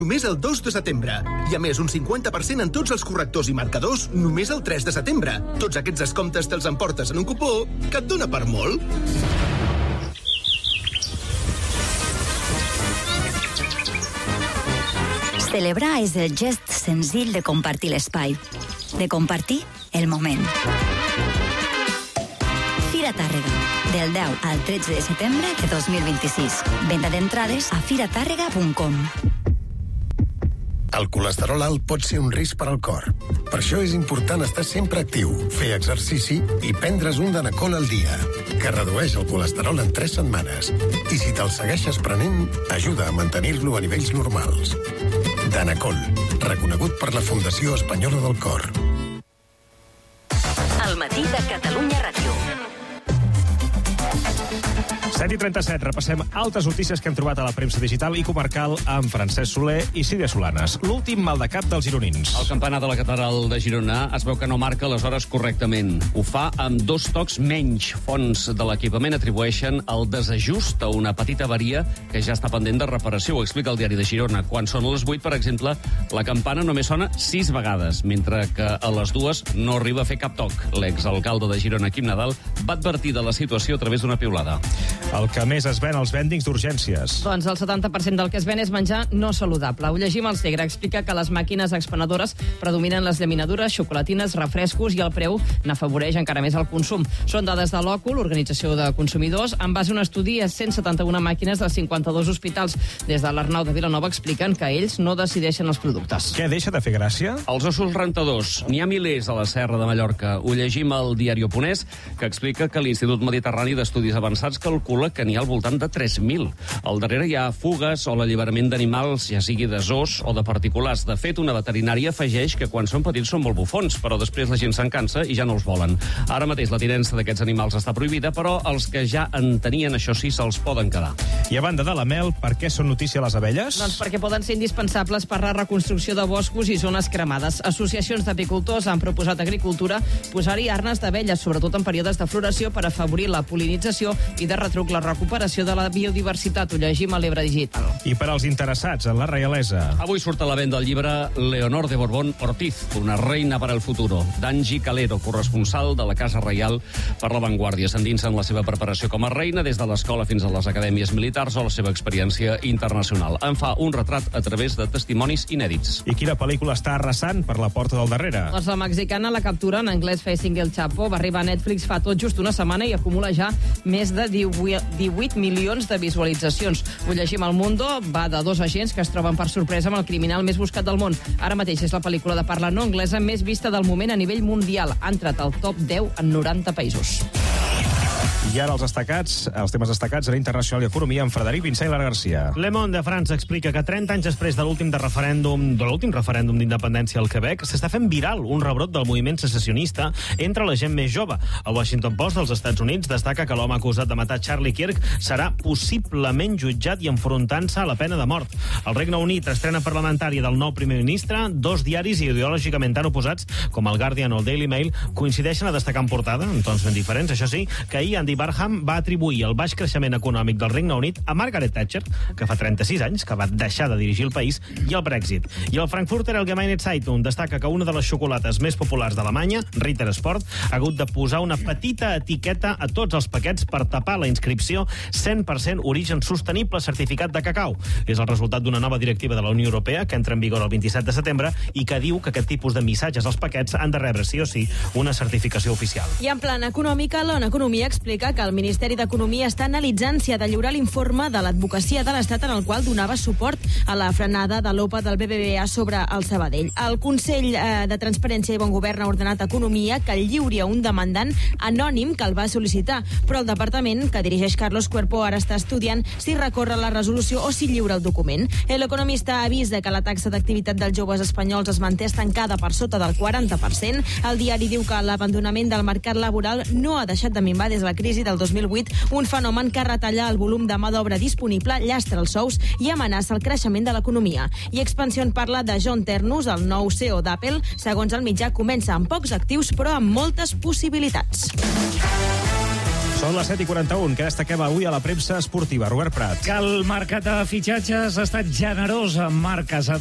Només el 2 de setembre. I a més, un 50% en tots els correctors i marcadors només el 3 de setembre. Tots aquests descomptes te'ls emportes en un cupó que et dona per molt. Celebrar és el gest senzill de compartir l'espai, de compartir el moment. Fira Tàrrega, del 10 al 13 de setembre de 2026. Venda d'entrades a firatàrrega.com. El colesterol alt pot ser un risc per al cor. Per això és important estar sempre actiu, fer exercici i prendre's un Danacol al dia, que redueix el colesterol en 3 setmanes. I si te'l segueixes prenent, ajuda a mantenir-lo a nivells normals. Danacol, reconegut per la Fundació Espanyola del Cor. Al matí de Catalunya Ràdio. 7:37, repassem altres notícies que hem trobat a la premsa digital i comarcal amb Francesc Soler i Sílvia Solanes. L'últim mal de cap dels gironins. El campanar de la catedral de Girona es veu que no marca les hores correctament. Ho fa amb 2 tocs menys. Fonts de l'equipament atribueixen el desajust a una petita avaria que ja està pendent de reparació. Ho explica el diari de Girona. Quan són les 8, per exemple, la campana només sona 6 vegades, mentre que a les 2 no arriba a fer cap toc. L'exalcalde de Girona, Quim Nadal, va advertir de la situació a través d'una piulada. El que més es ven als vèndings d'urgències. Doncs el 70% del que es ven és menjar no saludable. Ho llegim al Segre. Explica que les màquines expenedores predominen les llaminadures, xocolatines, refrescos i el preu n'afavoreix encara més el consum. Són dades de l'OCU, l'Organització de Consumidors, en base a un estudi a 171 màquines de 52 hospitals. Des de l'Arnau de Vilanova expliquen que ells no decideixen els productes. Què deixa de fer gràcia? Els ossos rentadors. N'hi ha milers a la Serra de Mallorca. Ho llegim al diari Oponès, que explica que l'Institut Mediterrani d'Estudis Avançats calcula que n'hi ha al voltant de 3.000. Al darrere hi ha fugues o l'alliberament d'animals, ja sigui de zoos o de particulars. De fet, una veterinària afegeix que quan són petits són molt bufons, però després la gent se'n cansa i ja no els volen. Ara mateix la tinença d'aquests animals està prohibida, però els que ja en tenien, això sí, se'ls poden quedar. I a banda de la mel, per què són notícia les abelles? Doncs perquè poden ser indispensables per la reconstrucció de boscos i zones cremades. Associacions d'apicultors han proposat a Agricultura posar-hi arnes d'abelles, sobretot en períodes de floració, per afavorir la polinització i de retruc la recuperació de la biodiversitat. Ho llegim a l'Ebre Digital. I per als interessats en la reialesa. Avui surt a la venda el llibre Leonor de Borbón Ortiz, una reina para el futuro, d'Angie Calero, corresponsal de la Casa Reial per La Vanguardia. S'endinsa en la seva preparació com a reina, des de l'escola fins a les acadèmies militars o la seva experiència internacional. En fa un retrat a través de testimonis inèdits. I quina pel·lícula està arrasant per la porta del darrere? Doncs la mexicana La Captura, en anglès Facing el Chapo, va arribar a Netflix fa tot just una setmana i acumula ja més de 18 milions de visualitzacions. Ho llegim al Mundo, va de 2 agents que es troben per sorpresa amb el criminal més buscat del món. Ara mateix és la pel·lícula de parla no anglesa més vista del moment a nivell mundial. Ha entrat al top 10 en 90 països. I ara els temes destacats a l'Internacional i Economia amb Frederic Vincent i Lara Garcia. Le Monde de França explica que 30 anys després de l'últim referèndum d'independència al Quebec, s'està fent viral un rebrot del moviment secessionista entre la gent més jove. El Washington Post dels Estats Units destaca que l'home acusat de matar Charlie Kirk serà possiblement jutjat i enfrontant-se a la pena de mort. Al Regne Unit, estrena parlamentària del nou primer ministre, 2 diaris ideològicament tan oposats com el Guardian o el Daily Mail coincideixen a destacar en portada, en tons ben diferents, això sí, que ahir Andy Barham va atribuir el baix creixement econòmic del Regne Unit a Margaret Thatcher, que fa 36 anys que va deixar de dirigir el país, i el Brexit. I el Frankfurter Allgemeine Zeitung destaca que una de les xocolates més populars d'Alemanya, Ritter Sport, ha hagut de posar una petita etiqueta a tots els paquets per tapar la inscripció 100% origen sostenible certificat de cacau. És el resultat d'una nova directiva de la Unió Europea que entra en vigor el 27 de setembre i que diu que aquest tipus de missatges als paquets han de rebre sí o sí una certificació oficial. I en plan econòmic, l'ONU Economia explica que el Ministeri d'Economia està analitzant si ha de lliurar l'informe de l'advocacia de l'Estat en el qual donava suport a la frenada de l'OPA del BBVA sobre el Sabadell. El Consell de Transparència i Bon Govern ha ordenat a Economia que lliuri a un demandant anònim que el va sol·licitar, però el departament que dirigeix Carlos Cuerpo ara està estudiant si recorre la resolució o si lliura el document. L'economista avisa que la taxa d'activitat dels joves espanyols es manté estancada per sota del 40%. El diari diu que l'abandonament del mercat laboral no ha deixat de minvar des de la crisi del 2008, un fenomen que retalla el volum de mà d'obra disponible, llastra els sous i amenaça el creixement de l'economia. I Expansión parla de John Ternus, el nou CEO d'Apple. Segons el mitjà, comença amb pocs actius però amb moltes possibilitats. Són les 7:41. Què destaquem avui a la premsa esportiva? Robert Prat. Que el mercat de fitxatges ha estat generós amb marques.